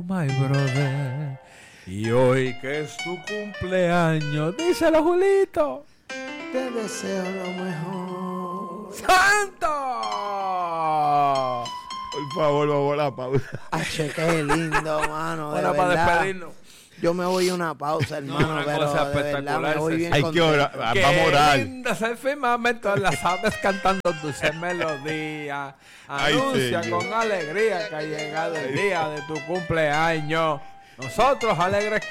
My brother. Y hoy que es tu cumpleaños, díselo, Julito. Te deseo lo mejor. ¡Santo! Por favor, vamos a la pausa. Ay, qué lindo, mano. Ahora para despedirnos. Yo me voy a una pausa, hermano, una pero cosa de verdad me voy bien Hay contento. que orar, Qué vamos a orar. linda se firmamento las aves cantando dulces melodías. Ay, Anuncia Señor. con alegría que ha llegado el día de tu cumpleaños. Nosotros alegres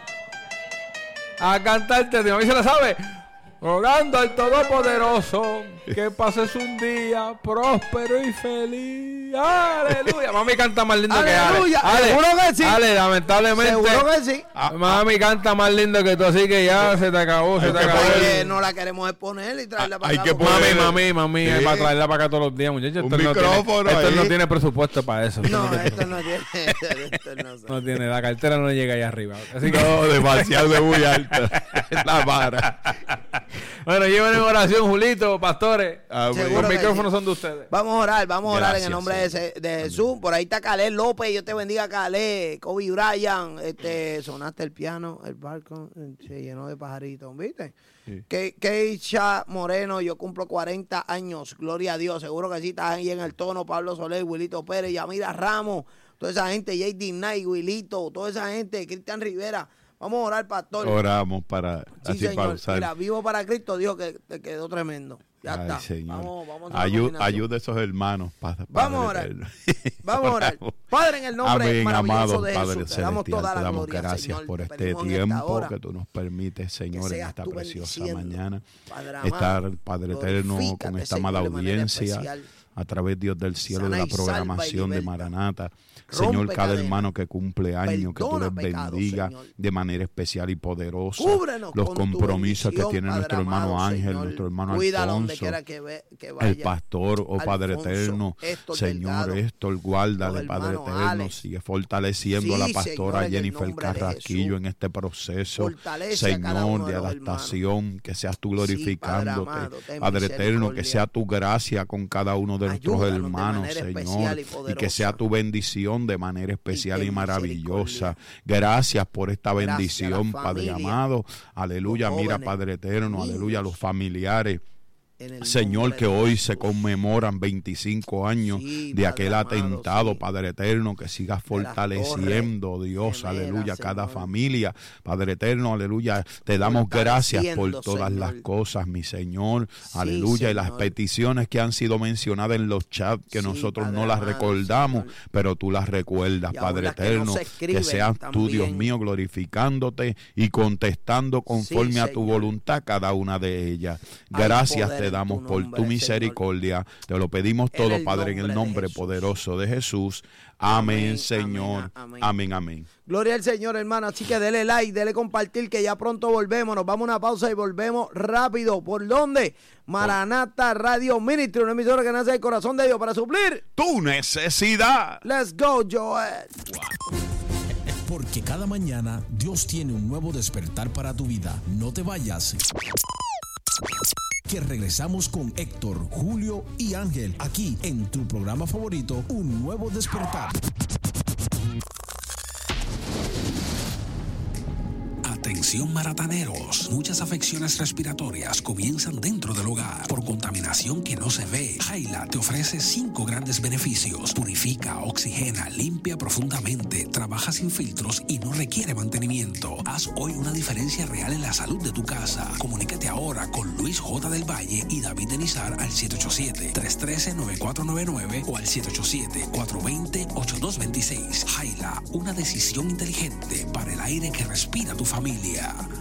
a cantarte, Dios, a mí se la sabe. Rogando al Todopoderoso que pases un día próspero y feliz. Aleluya. Mami canta más lindo que Ale. Aleluya. Ale, Seguro que sí. Ale, lamentablemente. Seguro que sí. Mami canta más lindo que tú, así que ya se te acabó, se te acabó. Porque no la queremos exponer y traerla para Hay acá. que porque- Mami, Sí. para traerla para acá todos los días, muchachos. Un Esto no tiene- micrófono esto ahí. no tiene presupuesto para eso. No, esto no tiene. Esto No tiene, la cartera no llega allá arriba. Así que, No, demasiado de muy alta. La vara. bueno, lleven en oración, Julito, pastores. Amén. Seguro Los que micrófonos sí. son de ustedes. Vamos a orar en Gracias, el nombre Señor. de Jesús. Por ahí está Caleb López, Dios te bendiga, Caleb, Kobe Bryant, sonaste el piano, el barco se llenó de pajaritos, ¿viste? Sí. Keisha Moreno, yo cumplo 40 años, gloria a Dios, seguro que sí, estás ahí en el tono, Pablo Soler, Wilito Pérez, Yamira Ramos, toda esa gente, J.D. Knight, Wilito, toda esa gente, Cristian Rivera. Vamos a orar, pastor. Oramos para Sí, así señor. pausar. Mira, vivo para Cristo, Dijo que te quedó tremendo. Ya Ay, está. Señor. Vamos a hacer una combinación. Ayuda a esos hermanos. Vamos a orar. Vamos a orar. Oramos. Padre, en el nombre Amén, maravilloso amado de Padre Jesús, te damos celestial, toda te la damos gloria, gracias Señor. por Te este pedimos en esta tiempo hora que tú nos permites, Señor, en seas esta tú preciosa bendiciendo, mañana. Padre amado. Estar, Padre eterno, con Glorifícate, esta Señor, amada de manera audiencia, especial. a través, Dios del cielo, Sana de la y salva y programación de liberta. Maranata. Rompe Señor, cada cadenas. hermano que cumple años, que tú Perdona les pecados, bendiga Señor. de manera especial y poderosa. Cúbrenos Los con tu compromisos que bendición, tiene Padre nuestro hermano amado, Ángel, Señor. nuestro hermano Cuídalo donde Alfonso, quiera que vaya. el pastor, Padre Alfonso, eterno, Héctor Señor, Delgado, Héctor, guárdale, los Padre hermanos eterno, Alex. sigue fortaleciendo a la Sí, pastora Señor, en el Jennifer nombre de Carrasquillo Jesús. en este proceso, Fortalece a cada Señor, uno de de los adaptación, que seas tú Sí, Padre glorificándote, amado, ten Padre eterno, que misericordia. sea tu gracia con cada uno de nuestros Ayúdanos de hermanos, manera Señor, especial y y que poderosa. sea tu bendición de manera especial y ten maravillosa. misericordia. Gracias por esta Gracias a la bendición, Padre familia, amado. Aleluya, los mira, jóvenes, Padre eterno, aleluya, niños. los familiares. En el Señor, nombre que de hoy Jesús. se conmemoran 25 años Sí, de Padre aquel amado, atentado, sí. Padre eterno, que sigas De las fortaleciendo, Dios, gemelas, aleluya, cada Señor. familia, Padre eterno, aleluya, te damos gracias por Fortaleciendo, todas las Señor. cosas, mi Señor, Sí, aleluya, y las Señor. peticiones que han sido mencionadas en los chats, que Sí, nosotros Padre no las amado, recordamos, Señor. pero tú las recuerdas, Y aún Padre las que no eterno, se que escriben seas tú, Dios también. mío, glorificándote y contestando conforme Sí, a tu Señor. voluntad cada una de ellas. Hay Gracias poder te en damos tu por nombre, tu misericordia. Te lo pedimos En todo, el Padre, en el nombre de nombre Jesús. poderoso de Jesús. Amén, Amén, Señor. amén, Amén, amén. Gloria al Señor, hermano. Así que dele like, dele compartir, que ya pronto volvemos. Nos vamos a una pausa y volvemos rápido. ¿Por dónde? Maranata Radio Ministry, una emisora que nace del corazón de Dios para suplir Tu necesidad. Let's go, Joel. Porque cada mañana Dios tiene un nuevo despertar para tu vida. No te vayas. Que regresamos con Héctor, Julio y Ángel aquí en tu programa favorito, Un Nuevo Despertar. Atención marataneros, muchas afecciones respiratorias comienzan dentro del hogar por contaminación que no se ve. Jaila te ofrece 5 grandes beneficios: purifica, oxigena, limpia profundamente, trabaja sin filtros y no requiere mantenimiento. Haz hoy una diferencia real en la salud de tu casa. Comunícate ahora con Luis J. del Valle y David Denizar al 787-313-9499 o al 787-420-8226. Jaila, una decisión inteligente para el aire que respira tu familia.